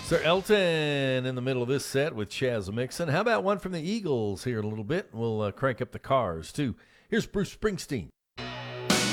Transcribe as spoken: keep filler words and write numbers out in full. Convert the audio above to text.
Sir Elton in the middle of this set with Chaz Mixon. How about one from the Eagles here in a little bit? We'll uh, crank up the Cars, too. Here's Bruce Springsteen.